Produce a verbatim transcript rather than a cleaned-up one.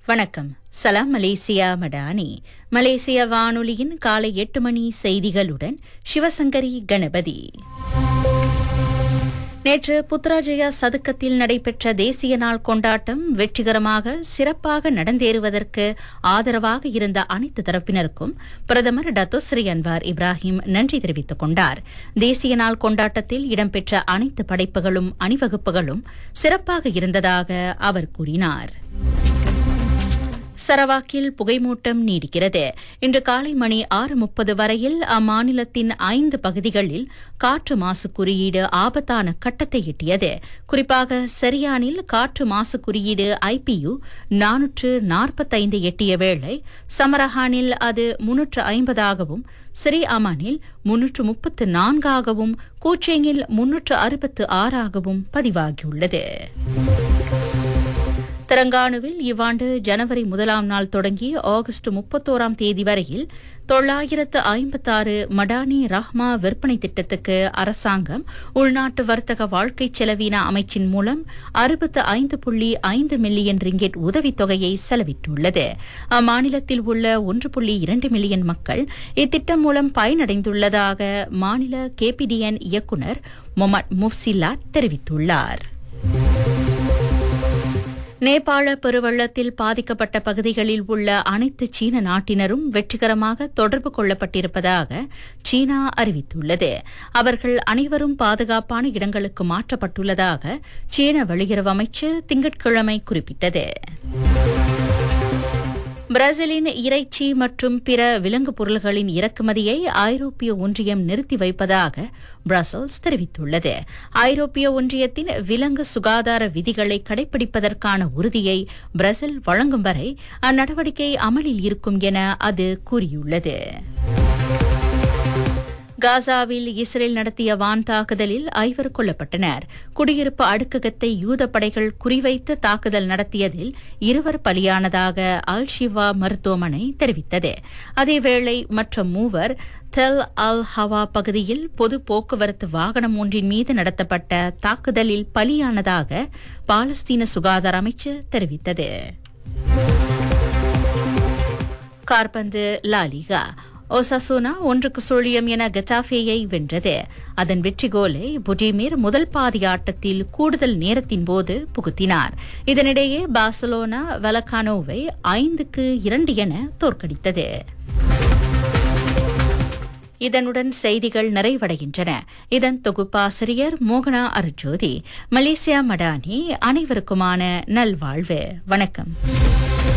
வணக்கம். சலாம் மலேசியா மடானி. மலேசிய வானொலியின் காலை எட்டு மணி செய்திகளுடன் சிவசங்கரி கணபதி. நேற்று புத்ராஜயா சதுக்கத்தில் நடைபெற்ற தேசிய நாள் கொண்டாட்டம் வெற்றிகரமாக சிறப்பாக நடந்தேறுவதற்கு ஆதரவாக இருந்த அனைத்து தரப்பினருக்கும் பிரதமர் டத்தோ ஸ்ரீ அன்வார் இப்ராஹிம் நன்றி தெரிவித்துக் கொண்டார். தேசிய நாள் கொண்டாட்டத்தில் இடம்பெற்ற அனைத்து படைப்புகளும் அணிவகுப்புகளும் சிறப்பாக இருந்ததாக அவர் கூறினார். சரவாக்கில் புகைமூட்டம் நீடிக்கிறது. இன்று காலை மணி ஆறு முப்பது வரையில் அம்மாநிலத்தின் ஐந்து பகுதிகளில் காற்று மாசு குறியீடு ஆபத்தான கட்டத்தை எட்டியது. குறிப்பாக சரியானில் காற்று மாசு குறியீடு ஐபியு நானூற்று நாற்பத்தைந்து எட்டிய வேளை சமரஹானில் அது முன்னூற்று ஐம்பதாகவும், ஸ்ரீ அமானில் முன்னூற்று முப்பத்து நான்காகவும், கூச்சேங்கில் முன்னூற்று அறுபத்து ஆறாகவும் பதிவாகியுள்ளது. தெலங்கானுவில் இவ்வாண்டு ஜனவரி முதலாம் நாள் தொடங்கி ஆகஸ்ட் முப்பத்தோராம் தேதி வரையில் தொள்ளாயிரத்து ஐம்பத்தாறு மடானி ரஹ்மா விற்பனை திட்டத்துக்கு அரசாங்கம் உள்நாட்டு வர்த்தக வாழ்க்கை செலவின அமைச்சின் மூலம் அறுபத்து ஐந்து புள்ளி ஐந்து மில்லியன் ரிங்கெட் உதவித்தொகையை செலவிட்டுள்ளது. அம்மாநிலத்தில் உள்ள ஒன்று புள்ளி இரண்டு மில்லியன் மக்கள் இத்திட்டம் மூலம் பயனடைந்துள்ளதாக மாநில கேபிடிஎன் இயக்குநர் மொமட் முஃப்சில்லா தெரிவித்துள்ளார். நேபாள பெருவெள்ளத்தில் பாதிக்கப்பட்ட பகுதிகளில் உள்ள அனைத்து சீன நாட்டினரும் வெற்றிகரமாக தொடர்பு கொள்ளப்பட்டிருப்பதாக சீனா அறிவித்துள்ளது. அவர்கள் அனைவரும் பாதுகாப்பான இடங்களுக்கு மாற்றப்பட்டுள்ளதாக சீன வெளியுறவு அமைச்சு திங்கட்கிழமை குறிப்பிட்டது. பிரேசிலின் இறைச்சி மற்றும் பிற விலங்கு பொருள்களின் இறக்குமதியை ஐரோப்பிய ஒன்றியம் நிறுத்தி வைப்பதாக பிரசல்ஸ் தெரிவித்துள்ளது. ஐரோப்பிய ஒன்றியத்தின் விலங்கு சுகாதார விதிகளை கடைபிடிப்பதற்கான உறுதியை பிரேசில் வழங்கும் வரை அந்நடவடிக்கை அமலில் இருக்கும் என அது கூறியுள்ளது. காசாவில் இஸ்ரேல் நடத்திய வான் தாக்குதலில் ஐவர் கொல்லப்பட்டனர். குடியிருப்பு அடுக்ககத்தை யூத படைகள் குறிவைத்து தாக்குதல் நடத்தியதில் இருவர் பலியானதாக அல் ஷிவா மருத்துவமனை தெரிவித்தது. அதேவேளை மற்ற மூவர் தெல் அல் ஹவா பகுதியில் பொது போக்குவரத்து வாகனம் ஒன்றின் மீது நடத்தப்பட்ட தாக்குதலில் பலியானதாக பாலஸ்தீன சுகாதார அமைச்சு தெரிவித்தது. காற்பந்து லா லிகா. ஓசாசூனா ஒன்றுக்கு சுழியம் என கெட்டாஃபேயை வென்றது. அதன் வெற்றி கோலை புடிமீர் முதல் பாதி ஆட்டத்தில் கூடுதல் நேரத்தின் போது புகுத்தினார். இதனிடையே பார்சலோனா வலகானோவை ஐந்துக்கு இரண்டு என தோற்கடித்தது. இதனுடன் செய்திகள் நிறைவடைகின்றன. இதன் தொகுப்பாசிரியர் மோகனா அருஜோதி. மலேசியா மடானி. அனைவருக்குமான நல்வாழ்வு. வணக்கம்.